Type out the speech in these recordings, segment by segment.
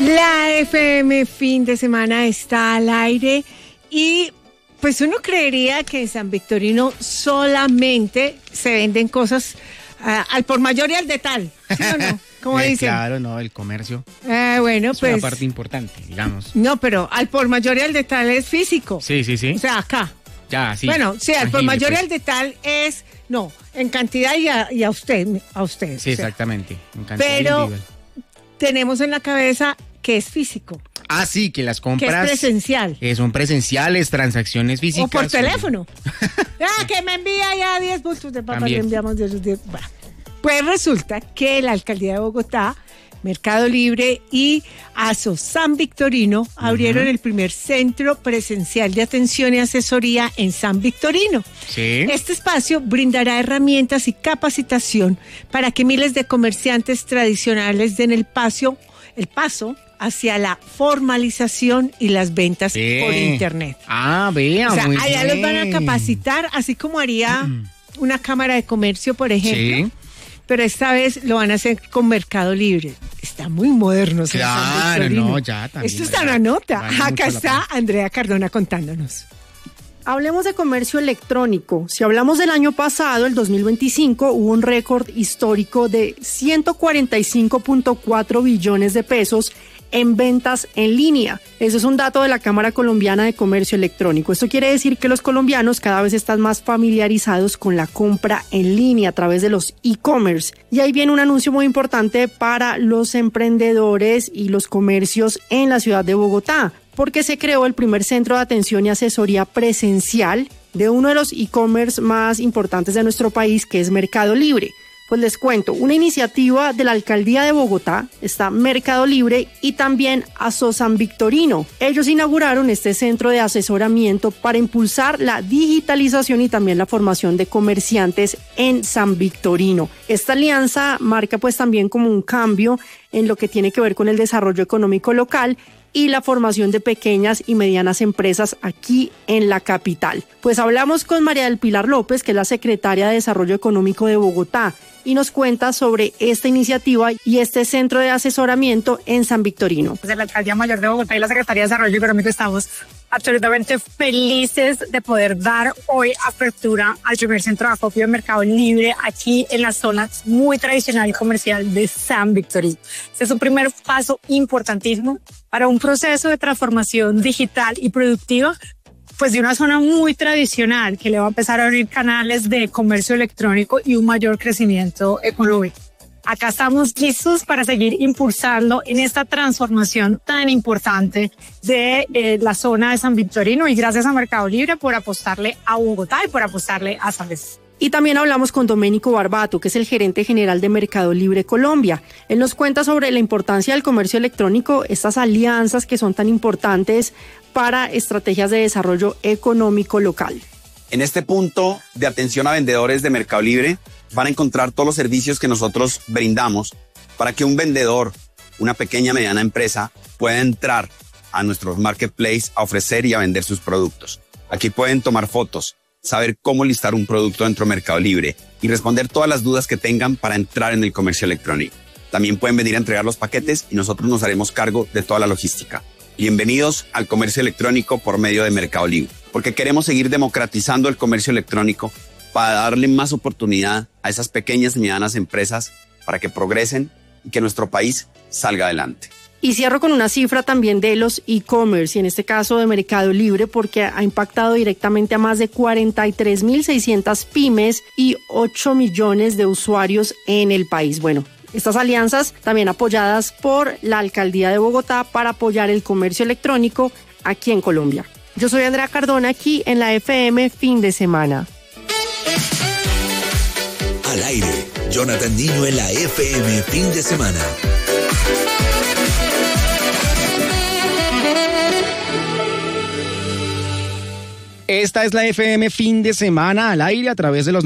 La FM fin de semana está al aire y pues uno creería que en San Victorino solamente se venden cosas al por mayor y al de tal, ¿sí o no? ¿Cómo dicen? Claro, no, el comercio bueno, es pues una parte importante, digamos. no, pero al por mayor y al de tal es físico. Sí. O sea, acá. Ya, sí. Bueno, sí, al por Tangible, mayor y pues. al de tal es, no, en cantidad y a usted. Sí, o sea. exactamente. En cantidad Pero individual. tenemos en la cabeza que es físico, Ah, sí, que las que compras es presencial. son presenciales, transacciones físicas. O por teléfono. Que me envía ya 10 bultos de papas, También. le enviamos 10. Bueno, pues resulta que la Alcaldía de Bogotá, Mercado Libre y ASO San Victorino abrieron el primer centro presencial de atención y asesoría en San Victorino. Sí. Este espacio brindará herramientas y capacitación para que miles de comerciantes tradicionales den el paso hacia la formalización y las ventas por internet. Ah, vea, O sea, muy allá los van a bien. capacitar, así como haría una cámara de comercio, por ejemplo. Sí. Pero esta vez lo van a hacer con Mercado Libre. Está muy moderno. señor San Claro, Victorino. no, ya también. Esto está una nota. Vale mucho Acá la está Andrea Cardona contándonos. Hablemos de comercio electrónico. Si hablamos del año pasado, el 2025, hubo un récord histórico de 145.4 billones de pesos en ventas en línea. Eso es un dato de la Cámara Colombiana de Comercio Electrónico. Esto quiere decir que los colombianos cada vez están más familiarizados con la compra en línea a través de los e-commerce. Y ahí viene un anuncio muy importante para los emprendedores y los comercios en la ciudad de Bogotá, porque se creó el primer centro de atención y asesoría presencial de uno de los e-commerce más importantes de nuestro país, que es Mercado Libre. Pues les cuento, una iniciativa de la Alcaldía de Bogotá, está Mercado Libre y también ASO San Victorino. Ellos inauguraron este centro de asesoramiento para impulsar la digitalización y también la formación de comerciantes en San Victorino. Esta alianza marca pues también como un cambio en lo que tiene que ver con el desarrollo económico local y la formación de pequeñas y medianas empresas aquí en la capital. Pues hablamos con María del Pilar López, que es la secretaria de Desarrollo Económico de Bogotá, y nos cuenta sobre esta iniciativa y este centro de asesoramiento en San Victorino. Desde la Alcaldía Mayor de Bogotá y la Secretaría de Desarrollo Económico estamos absolutamente felices de poder dar hoy apertura al primer centro de acopio de Mercado Libre aquí en la zona muy tradicional y comercial de San Victorino. Este es un primer paso importantísimo para un proceso de transformación digital y productiva, pues de una zona muy tradicional que le va a empezar a abrir canales de comercio electrónico y un mayor crecimiento económico. Acá estamos listos para seguir impulsando en esta transformación tan importante de la zona de San Victorino, y gracias a Mercado Libre por apostarle a Bogotá y por apostarle a San Luis. Y también hablamos con Doménico Barbato, que es el gerente general de Mercado Libre Colombia. Él nos cuenta sobre la importancia del comercio electrónico, estas alianzas que son tan importantes para estrategias de desarrollo económico local. En este punto de atención a vendedores de Mercado Libre van a encontrar todos los servicios que nosotros brindamos para que un vendedor, una pequeña mediana empresa, pueda entrar a nuestros marketplace a ofrecer y a vender sus productos. Aquí pueden tomar fotos, saber cómo listar un producto dentro de Mercado Libre y responder todas las dudas que tengan para entrar en el comercio electrónico. También pueden venir a entregar los paquetes y nosotros nos haremos cargo de toda la logística. Bienvenidos al comercio electrónico por medio de Mercado Libre, porque queremos seguir democratizando el comercio electrónico para darle más oportunidad a esas pequeñas y medianas empresas para que progresen y que nuestro país salga adelante. Y cierro con una cifra también de los e-commerce, y en este caso de Mercado Libre, porque ha impactado directamente a más de 43.600 pymes y 8 millones de usuarios en el país. Bueno, estas alianzas también apoyadas por la Alcaldía de Bogotá para apoyar el comercio electrónico aquí en Colombia. Yo soy Andrea Cardona, aquí en la FM Fin de Semana. Al aire, Jonathan Nino en la FM Fin de Semana. Esta es la FM Fin de Semana al aire a través de los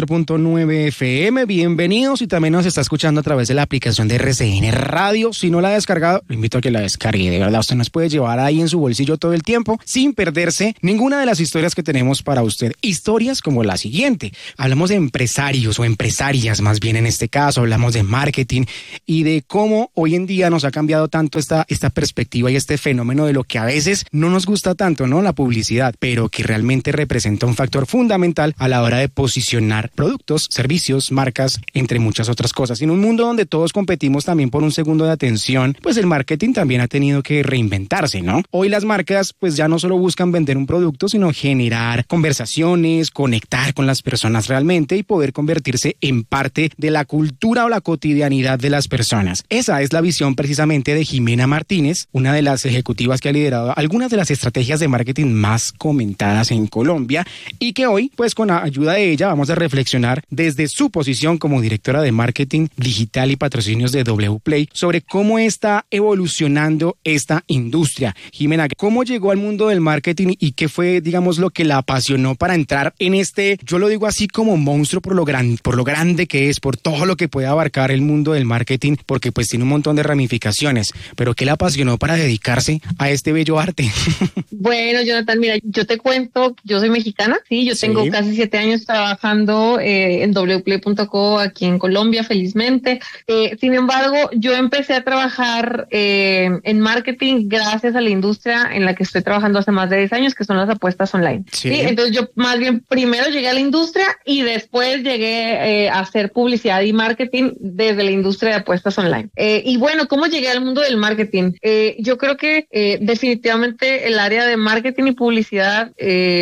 94.9 FM. Bienvenidos, y también nos está escuchando a través de la aplicación de RCN Radio. Si no la ha descargado, lo invito a que la descargue. De verdad, usted nos puede llevar ahí en su bolsillo todo el tiempo sin perderse ninguna de las historias que tenemos para usted. Historias como la siguiente. Hablamos de empresarios o empresarias, más bien en este caso. Hablamos de marketing y de cómo hoy en día nos ha cambiado tanto esta perspectiva y este fenómeno de lo que a veces no nos gusta tanto, ¿no? La publicidad, pero que realmente representa un factor fundamental a la hora de posicionar productos, servicios, marcas, entre muchas otras cosas. En un mundo donde todos competimos también por un segundo de atención, pues el marketing también ha tenido que reinventarse, ¿no? Hoy las marcas pues ya no solo buscan vender un producto, sino generar conversaciones, conectar con las personas realmente y poder convertirse en parte de la cultura o la cotidianidad de las personas. Esa es la visión precisamente de Jimena Martínez, una de las ejecutivas que ha liderado algunas de las estrategias de marketing más comentadas en Colombia, y que hoy, pues con la ayuda de ella, vamos a reflexionar desde su posición como directora de marketing digital y patrocinios de Wplay sobre cómo está evolucionando esta industria. Jimena, ¿cómo llegó al mundo del marketing y qué fue, digamos, lo que la apasionó para entrar en este, yo lo digo así, como monstruo por lo grande que es, por todo lo que puede abarcar el mundo del marketing, porque pues tiene un montón de ramificaciones, pero qué la apasionó para dedicarse a este bello arte? Bueno, Jonathan, mira, yo te cuento, yo soy mexicana, sí, yo tengo casi 7 años trabajando en wplay.co aquí en Colombia, felizmente. Sin embargo, yo empecé a trabajar en marketing gracias a la industria en la que estoy trabajando hace más de 10 años, que son las apuestas online. Sí. Entonces yo más bien primero llegué a la industria y después llegué a hacer publicidad y marketing desde la industria de apuestas online. Y bueno, ¿cómo llegué al mundo del marketing? Yo creo que definitivamente el área de marketing y publicidad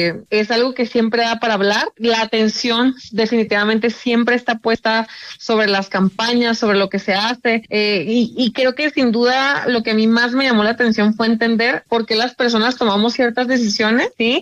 es algo que siempre da para hablar. La atención definitivamente siempre está puesta sobre las campañas, sobre lo que se hace, y creo que sin duda lo que a mí más me llamó la atención fue entender por qué las personas tomamos ciertas decisiones, ¿sí?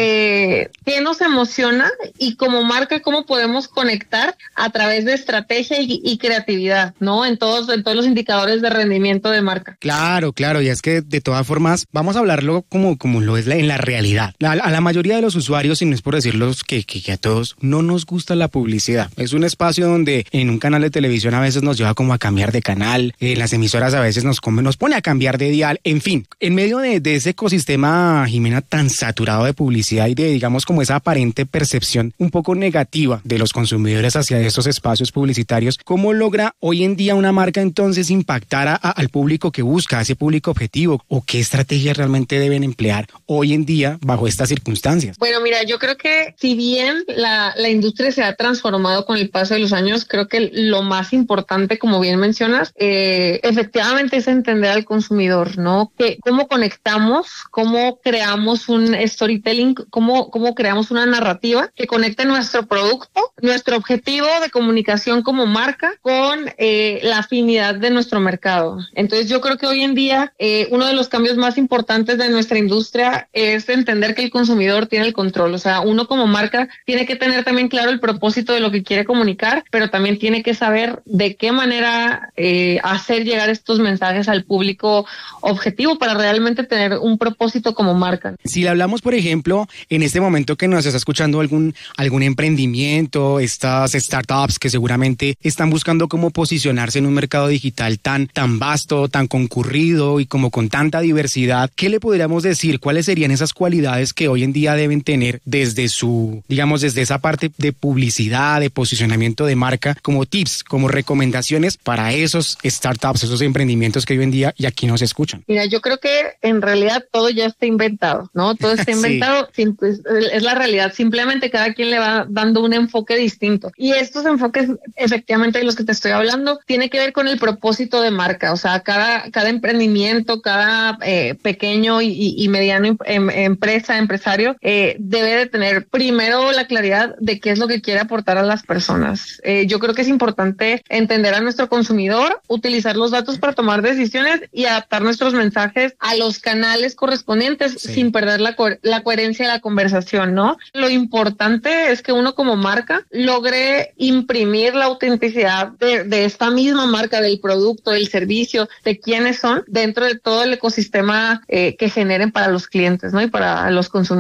Qué nos emociona y como marca cómo podemos conectar a través de estrategia y creatividad, ¿no? En todos los indicadores de rendimiento de marca. Claro, y es que de todas formas vamos a hablarlo como lo es en la realidad. A la mayoría de los usuarios, y no es por decirlos que a todos, no nos gusta la publicidad. Es un espacio donde en un canal de televisión a veces nos lleva como a cambiar de canal, las emisoras a veces nos pone a cambiar de dial, en fin. En medio de ese ecosistema, Jimena, tan saturado de publicidad y de, digamos, como esa aparente percepción un poco negativa de los consumidores hacia estos espacios publicitarios, ¿cómo logra hoy en día una marca entonces impactar al público que busca, a ese público objetivo? ¿O qué estrategias realmente deben emplear hoy en día bajo estas circunstancias? Bueno, mira, yo creo que si bien la industria se ha transformado con el paso de los años, creo que lo más importante, como bien mencionas, efectivamente es entender al consumidor, ¿no? Que cómo conectamos, cómo creamos un storytelling, cómo creamos una narrativa que conecte nuestro producto, nuestro objetivo de comunicación como marca con la afinidad de nuestro mercado. Entonces yo creo que hoy en día uno de los cambios más importantes de nuestra industria es entender que el consumidor tiene el control. O sea, uno como marca tiene que tener también claro el propósito de lo que quiere comunicar, pero también tiene que saber de qué manera hacer llegar estos mensajes al público objetivo para realmente tener un propósito como marca. Si le hablamos, por ejemplo, en este momento que nos está escuchando algún emprendimiento, estas startups que seguramente están buscando cómo posicionarse en un mercado digital tan vasto, tan concurrido y como con tanta diversidad, ¿qué le podríamos decir? ¿Cuáles serían esas cualidades que hoy en día deben tener desde desde esa parte de publicidad, de posicionamiento de marca, como tips, como recomendaciones para esos startups, esos emprendimientos que hoy en día y aquí nos escuchan? Mira, yo creo que en realidad todo ya está inventado, ¿no? Todo está inventado, pues, es la realidad. Simplemente cada quien le va dando un enfoque distinto. Y estos enfoques, efectivamente, de los que te estoy hablando, tiene que ver con el propósito de marca. O sea, cada emprendimiento, cada pequeño y mediano empresario debe de tener primero la claridad de qué es lo que quiere aportar a las personas. Yo creo que es importante entender a nuestro consumidor, utilizar los datos para tomar decisiones y adaptar nuestros mensajes a los canales correspondientes sin perder la coherencia de la conversación, ¿no? Lo importante es que uno como marca logre imprimir la autenticidad de esta misma marca, del producto, del servicio, de quiénes son dentro de todo el ecosistema que generen para los clientes, ¿no? Y para los consumidores.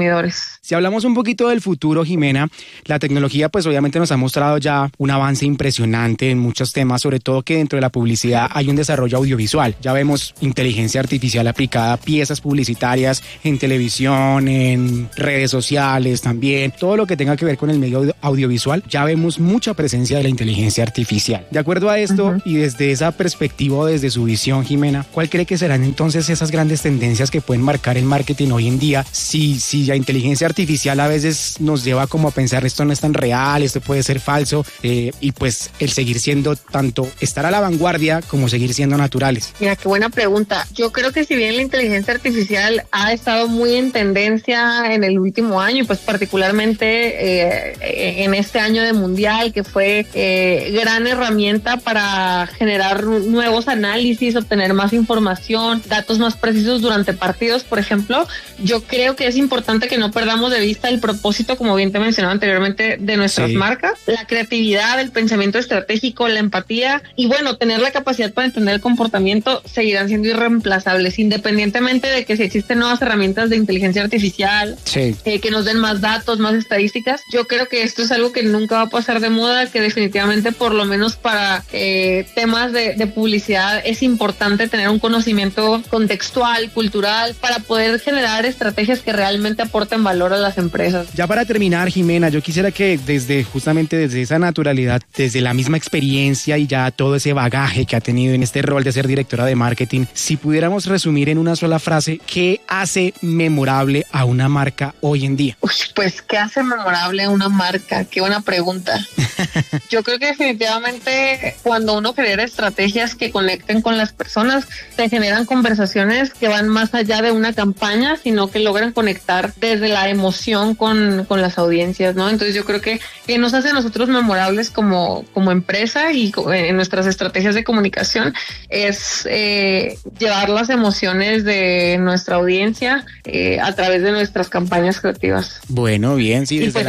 consumidores. Si hablamos un poquito del futuro, Jimena, la tecnología pues obviamente nos ha mostrado ya un avance impresionante en muchos temas, sobre todo que dentro de la publicidad hay un desarrollo audiovisual. Ya vemos inteligencia artificial aplicada a piezas publicitarias en televisión, en redes sociales también, todo lo que tenga que ver con el medio audiovisual, ya vemos mucha presencia de la inteligencia artificial. De acuerdo a esto y desde esa perspectiva, desde su visión, Jimena, ¿cuál cree que serán entonces esas grandes tendencias que pueden marcar el marketing hoy en día? Si la inteligencia artificial a veces nos lleva como a pensar esto no es tan real, esto puede ser falso, y pues el seguir siendo tanto estar a la vanguardia como seguir siendo naturales. Mira, qué buena pregunta. Yo creo que si bien la inteligencia artificial ha estado muy en tendencia en el último año, y pues particularmente en este año de Mundial, que fue gran herramienta para generar nuevos análisis, obtener más información, datos más precisos durante partidos, por ejemplo, yo creo que es importante que no perdamos de vista el propósito, como bien te mencionaba anteriormente, de nuestras marcas, la creatividad, el pensamiento estratégico, la empatía y bueno, tener la capacidad para entender el comportamiento seguirán siendo irreemplazables, independientemente de que si existen nuevas herramientas de inteligencia artificial, que nos den más datos, más estadísticas. Yo creo que esto es algo que nunca va a pasar de moda, que definitivamente por lo menos para temas de publicidad es importante tener un conocimiento contextual, cultural, para poder generar estrategias que realmente aporten valor a las empresas. Ya para terminar, Jimena, yo quisiera que justamente desde esa naturalidad, desde la misma experiencia y ya todo ese bagaje que ha tenido en este rol de ser directora de marketing, si pudiéramos resumir en una sola frase, ¿qué hace memorable a una marca hoy en día? Pues, ¿qué hace memorable a una marca? Qué buena pregunta. Yo creo que definitivamente cuando uno genera estrategias que conecten con las personas, se generan conversaciones que van más allá de una campaña, sino que logran conectar desde la emoción con las audiencias, ¿no? Entonces yo creo que nos hace a nosotros memorables como empresa y en nuestras estrategias de comunicación es llevar las emociones de nuestra audiencia a través de nuestras campañas creativas. Bueno, bien, sí. Y pues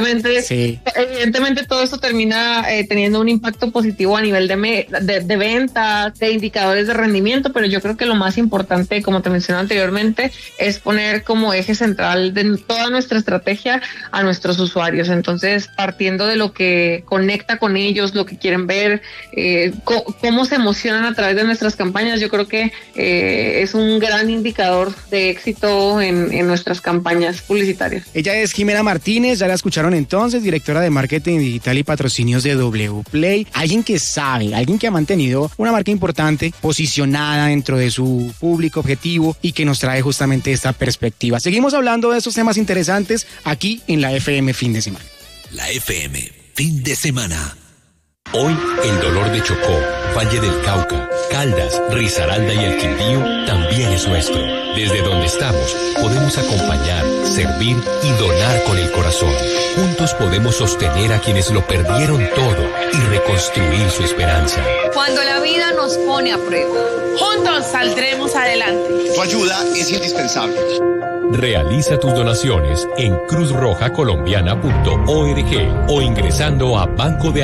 evidentemente todo esto termina teniendo un impacto positivo a nivel de ventas, de indicadores de rendimiento, pero yo creo que lo más importante, como te mencioné anteriormente, es poner como eje central de toda nuestra estrategia a nuestros usuarios. Entonces, partiendo de lo que conecta con ellos, lo que quieren ver, cómo se emocionan a través de nuestras campañas, yo creo que es un gran indicador de éxito en nuestras campañas publicitarias. Ella es Jimena Martínez, ya la escucharon entonces, directora de marketing digital y patrocinios de Wplay, alguien que sabe, alguien que ha mantenido una marca importante, posicionada dentro de su público objetivo y que nos trae justamente esta perspectiva. Seguimos hablando de estos temas interesantes aquí en la FM Fin de Semana. La FM Fin de Semana. Hoy el dolor de Chocó, Valle del Cauca, Caldas, Risaralda y el Quindío también es nuestro. Desde donde estamos podemos acompañar, servir y donar con el corazón. Juntos podemos sostener a quienes lo perdieron todo y reconstruir su esperanza. Cuando la vida nos pone a prueba, juntos saldremos adelante. Tu ayuda es indispensable. Realiza tus donaciones en cruzrojacolombiana.org o ingresando a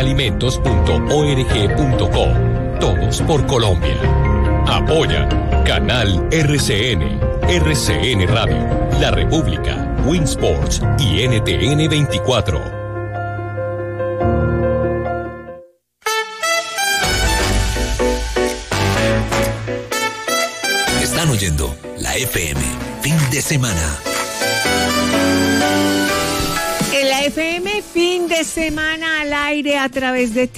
bancodealimentos.org.co. Todos por Colombia. Apoya Canal RCN, RCN Radio, La República, Winsports y NTN 24. Están oyendo la FM Fin de Semana. En la FM Fin de Semana al aire a través de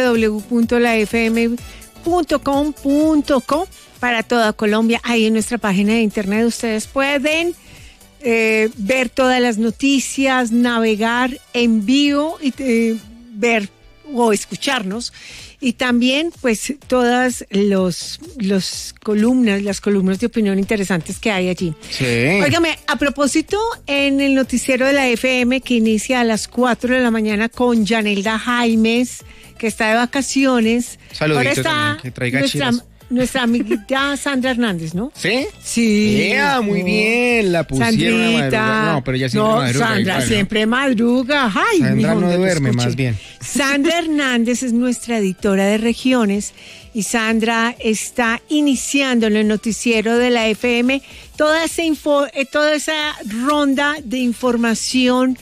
www.lafm.com.co para toda Colombia. Ahí en nuestra página de internet ustedes pueden ver todas las noticias, navegar en vivo y ver o escucharnos. Y también, pues, todas las columnas de opinión interesantes que hay allí. Sí. Óigame, a propósito, en el noticiero de la FM, que inicia a las 4 de la mañana con Yanelda Jaimes, que está de vacaciones. Saludito. Ahora está también, que traiga nuestra amiguita Sandra Hernández, ¿no? ¿Sí? Sí. Muy bien, la pusieron a madrugar. No, pero ella siempre madruga. Sandra igual, siempre madruga. Ay, Sandra no duerme, más bien. Sandra Hernández es nuestra editora de regiones y Sandra está iniciando en el noticiero de la FM toda esa ronda de información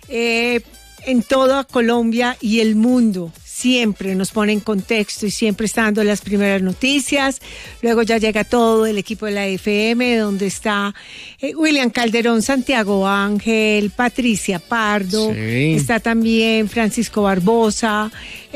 en toda Colombia y el mundo. Siempre nos pone en contexto y siempre está dando las primeras noticias. Luego ya llega todo el equipo de la FM, donde está William Calderón, Santiago Ángel, Patricia Pardo, sí. Está también Francisco Barbosa,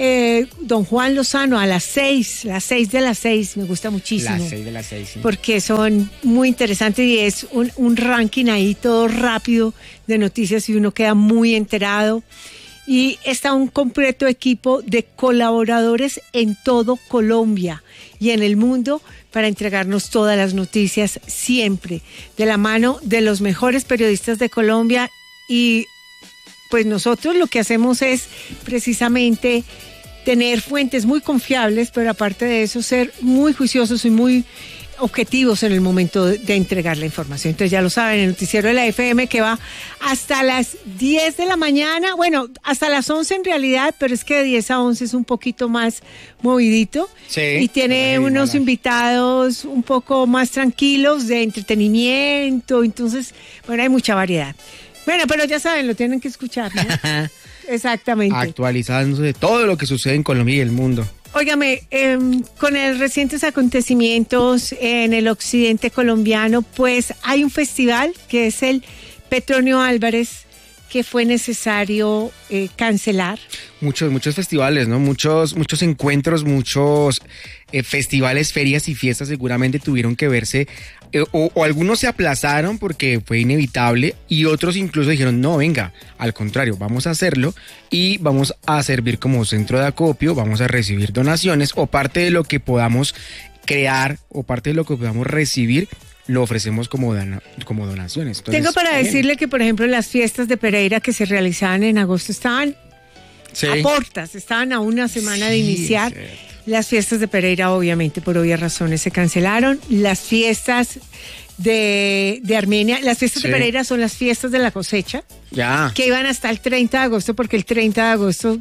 don Juan Lozano a las 6 de las 6, me gusta muchísimo. Las 6 de las 6, sí. Porque son muy interesantes y es un ranking ahí todo rápido de noticias y uno queda muy enterado. Y está un completo equipo de colaboradores en todo Colombia y en el mundo para entregarnos todas las noticias siempre, de la mano de los mejores periodistas de Colombia. Y pues nosotros lo que hacemos es precisamente tener fuentes muy confiables, pero aparte de eso ser muy juiciosos y muy objetivos en el momento de entregar la información. Entonces ya lo saben, el noticiero de la FM que va hasta las 10 de la mañana, bueno, hasta las 11 en realidad, pero es que de 10 a 11 es un poquito más movidito. Sí, y tiene unos invitados un poco más tranquilos de entretenimiento, entonces, bueno, hay mucha variedad. Bueno, pero ya saben, lo tienen que escuchar, ¿no? Exactamente. Actualizándose de todo lo que sucede en Colombia y el mundo. Óigame, con los recientes acontecimientos en el occidente colombiano, pues hay un festival que es el Petronio Álvarez, que fue necesario cancelar. Muchos festivales, ¿no? Muchos encuentros, muchos festivales, ferias y fiestas seguramente tuvieron que verse, o algunos se aplazaron porque fue inevitable y otros incluso dijeron, no, venga, al contrario, vamos a hacerlo y vamos a servir como centro de acopio, vamos a recibir donaciones o parte de lo que podamos crear o parte de lo que podamos recibir lo ofrecemos como donaciones. Entonces, tengo para decirle que, por ejemplo, las fiestas de Pereira que se realizaban en agosto estaban a portas, estaban a una semana de iniciar. Las fiestas de Pereira, obviamente, por obvias razones, se cancelaron. Las fiestas de Armenia, las fiestas de Pereira son las fiestas de la cosecha, que iban hasta el 30 de agosto, porque el 30 de agosto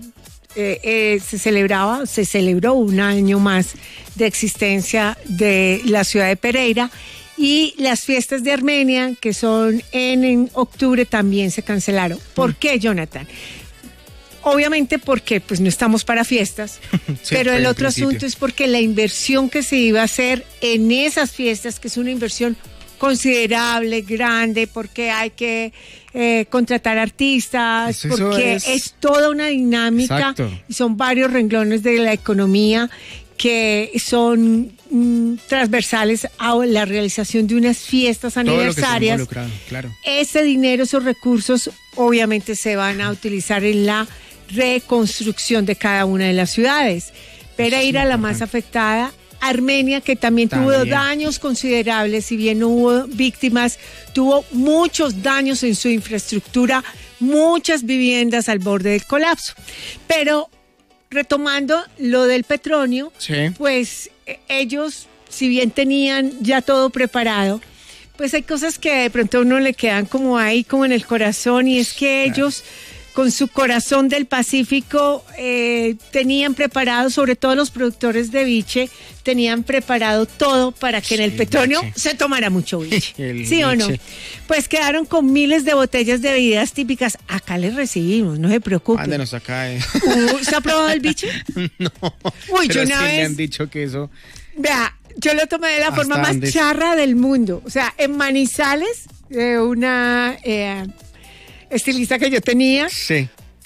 se celebró un año más de existencia de la ciudad de Pereira. Y las fiestas de Armenia, que son en octubre, también se cancelaron. ¿Por qué, Jonathan? Obviamente porque pues no estamos para fiestas, pero el otro asunto es porque la inversión que se iba a hacer en esas fiestas, que es una inversión considerable, grande, porque hay que contratar artistas, porque es toda una dinámica. Exacto. Y son varios renglones de la economía que son transversales a la realización de unas fiestas aniversarias. Claro. Ese dinero, esos recursos, obviamente se van a utilizar en la reconstrucción de cada una de las ciudades. Pereira, la más afectada. Armenia, que también tuvo daños considerables, si bien no hubo víctimas, tuvo muchos daños en su infraestructura, muchas viviendas al borde del colapso. Pero retomando lo del Petronio, pues ellos, si bien tenían ya todo preparado, pues hay cosas que de pronto a uno le quedan como ahí, como en el corazón, y es que ellos, con su corazón del Pacífico, tenían preparado, sobre todo los productores de biche, tenían preparado todo para que en el Petronio se tomara mucho biche. ¿Sí o no? Pues quedaron con miles de botellas de bebidas típicas. Acá les recibimos, no se preocupen. Mándenos acá. ¿Se ha probado el biche? No. Uy, pero yo una sí vez... me han dicho que eso... Vea, yo lo tomé de la forma más charra del mundo. O sea, en Manizales, una... estilista que yo tenía. Sí.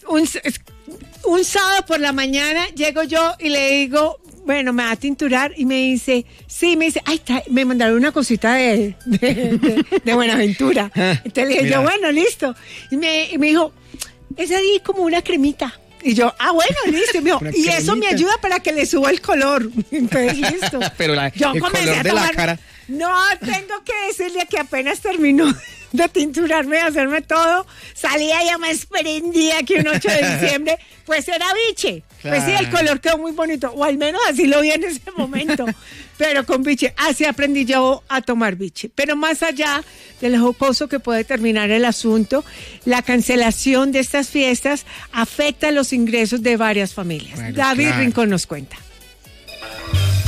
Un sábado por la mañana llego yo y le digo, bueno, me va a tinturar, y me dice, ay, me mandaron una cosita de Buenaventura. Entonces le dije yo, bueno, listo. Y me dijo, es ahí como una cremita. Y yo, bueno, listo. Y me dijo, y eso me ayuda para que le suba el color. Entonces, listo. Pero el color de la cara. No, tengo que decirle que apenas terminó de tinturarme, de hacerme todo, salía ya más prendida que un 8 de diciembre, pues era biche. Claro. Pues sí, el color quedó muy bonito, o al menos así lo vi en ese momento, pero con biche, así aprendí yo a tomar biche. Pero más allá del jocoso que puede terminar el asunto, la cancelación de estas fiestas afecta los ingresos de varias familias. Bueno, David Rincón nos cuenta.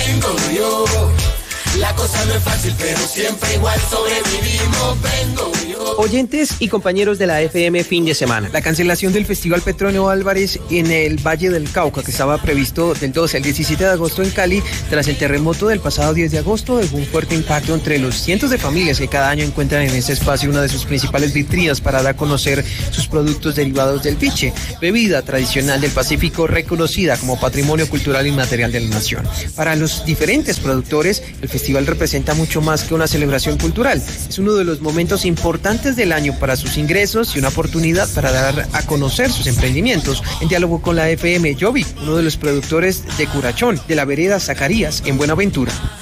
vengo yo. La cosa no es fácil, pero siempre igual sobrevivimos, vengo yo. Oyentes y compañeros de la FM fin de semana. La cancelación del Festival Petronio Álvarez en el Valle del Cauca, que estaba previsto del 12 al 17 de agosto en Cali, tras el terremoto del pasado 10 de agosto, dejó un fuerte impacto entre los cientos de familias que cada año encuentran en ese espacio una de sus principales vitrinas para dar a conocer sus productos derivados del piche, bebida tradicional del Pacífico reconocida como Patrimonio Cultural Inmaterial de la Nación. Para los diferentes productores, el festival representa mucho más que una celebración cultural. Es uno de los momentos importantes del año para sus ingresos y una oportunidad para dar a conocer sus emprendimientos. En diálogo con la FM, Jovi, uno de los productores de Curachón, de la vereda Zacarías, en Buenaventura.